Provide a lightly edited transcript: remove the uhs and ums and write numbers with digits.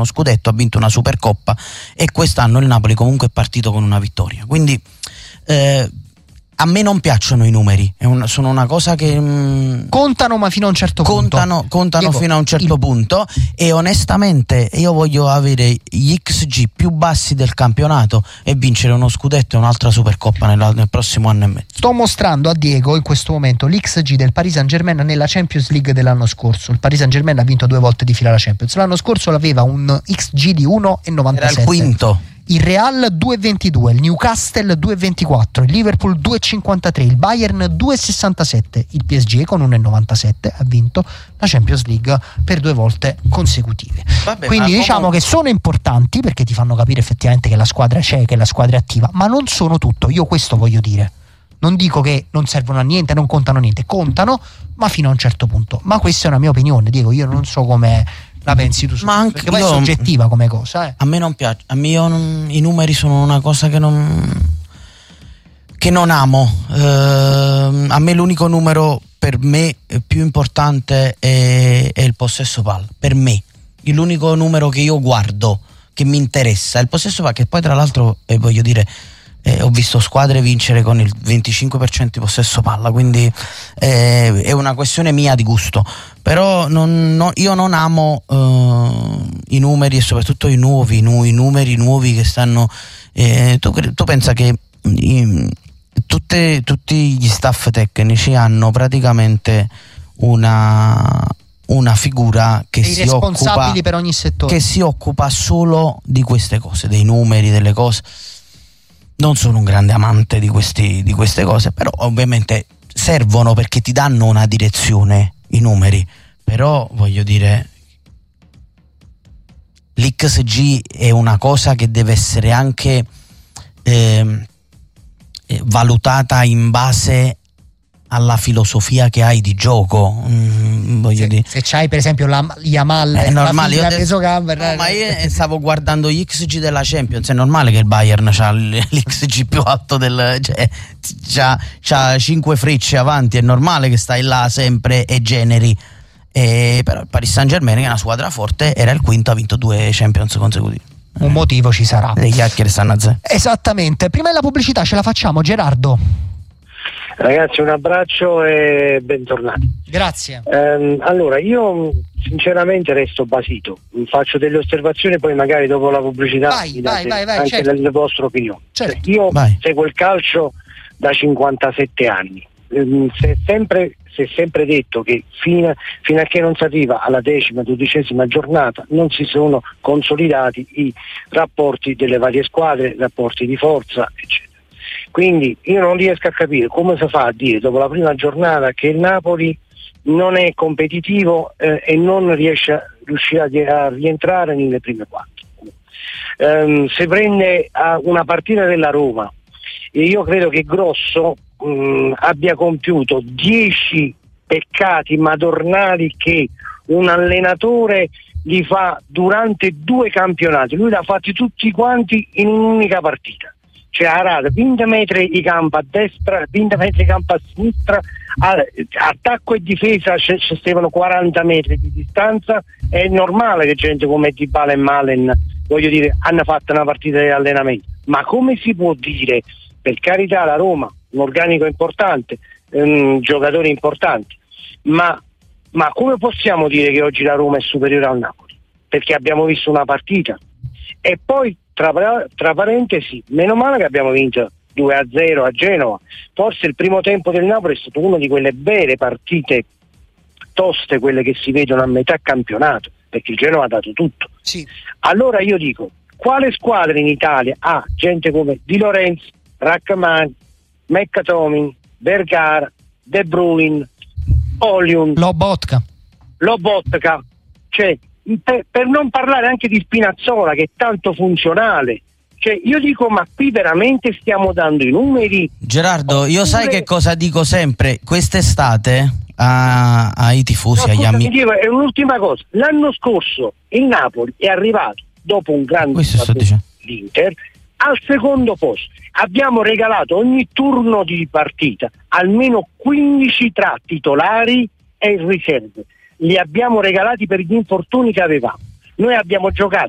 uno scudetto, ha vinto una Supercoppa, e quest'anno il Napoli comunque è partito con una vittoria. Quindi a me non piacciono i numeri, sono una cosa che contano, ma fino a un certo punto. Contano Diego, fino a un certo punto, e onestamente io voglio avere gli XG più bassi del campionato e vincere uno scudetto e un'altra Supercoppa nel prossimo anno e mezzo. Sto mostrando a Diego in questo momento l'XG del Paris Saint-Germain nella Champions League dell'anno scorso. Il Paris Saint-Germain ha vinto 2 volte di fila la Champions. L'anno scorso aveva un XG di 1,97. Era il quinto. Il Real 2,22, il Newcastle 2,24, il Liverpool 2,53, il Bayern 2,67, il PSG con 1,97 ha vinto la Champions League per 2 volte consecutive. Vabbè, quindi diciamo che sono importanti perché ti fanno capire effettivamente che la squadra c'è, che la squadra è attiva, ma non sono tutto. Io questo voglio dire. Non dico che non servono a niente, non contano niente, contano, ma fino a un certo punto. Ma questa è una mia opinione, Diego, io non so come la pensi tu, ma anche perché poi è soggettiva come cosa. A me non piace, i numeri sono una cosa che non amo. A me l'unico numero per me più importante è il possesso palla. Per me l'unico numero che io guardo, che mi interessa, è il possesso palla, che poi tra l'altro voglio dire, ho visto squadre vincere con il 25% di possesso palla, quindi è una questione mia di gusto. Però io non amo i numeri, e soprattutto i numeri nuovi che stanno. Tu pensa che tutti gli staff tecnici hanno praticamente una figura che si responsabili per ogni settore, che si occupa solo di queste cose, dei numeri, delle cose. Non sono un grande amante di queste cose, però ovviamente servono perché ti danno una direzione i numeri. Però voglio dire, l'XG è una cosa che deve essere anche valutata in base alla filosofia che hai di gioco. Se c'hai per esempio Yamal, è normale. Ma io stavo guardando gli XG della Champions, è normale che il Bayern c'ha l'XG più alto c'ha 5 frecce avanti, è normale che stai là sempre e generi. Però il Paris Saint-Germain, che è una squadra forte, era il quinto, ha vinto 2 Champions consecutivi. Un motivo ci sarà. Le chiacchiere stanno a zero. Esattamente. Prima della pubblicità ce la facciamo, Gerardo. Ragazzi, un abbraccio e bentornati. Grazie. Allora, io sinceramente resto basito, faccio delle osservazioni, poi magari dopo la pubblicità vai, anche certo. le vostre opinioni. Certo. Io seguo il calcio da 57 anni. Si è sempre detto che fino a che non si arriva alla 10ª, 12ª giornata non si sono consolidati i rapporti delle varie squadre, rapporti di forza, eccetera. Quindi io non riesco a capire come si fa a dire dopo la prima giornata che il Napoli non è competitivo e non riuscirà a rientrare nelle prime 4. Se prende una partita della Roma, e io credo che Grosso abbia compiuto 10 peccati madornali che un allenatore li fa durante 2 campionati. Lui li ha fatti tutti quanti in un'unica partita. Cioè Arada 20 metri di campo a destra, 20 metri di campo a sinistra, attacco e difesa ci stavano 40 metri di distanza. È normale che gente come Dybala e Malen, voglio dire, hanno fatto una partita di allenamento, ma come si può dire, per carità la Roma, un organico importante, giocatori importanti, ma come possiamo dire che oggi la Roma è superiore al Napoli? Perché abbiamo visto una partita. E poi tra parentesi, meno male che abbiamo vinto 2-0 a Genova. Forse il primo tempo del Napoli è stato una di quelle vere partite toste, quelle che si vedono a metà campionato, perché il Genova ha dato tutto. Sì. Allora io dico, quale squadra in Italia ha gente come Di Lorenzo, Rachmani, McTominay, Vergara, De Bruyne, Oliun, Lobotka, cioè per non parlare anche di Spinazzola, che è tanto funzionale. Cioè io dico, ma qui veramente stiamo dando i numeri? Gerardo, io sai che cosa dico sempre quest'estate ai tifosi, agli amici. Dico, è un'ultima cosa, l'anno scorso il Napoli è arrivato dopo un grande l'Inter al secondo posto. Abbiamo regalato ogni turno di partita almeno 15 tra titolari e riserve. Li abbiamo regalati per gli infortuni che avevamo. Noi abbiamo giocato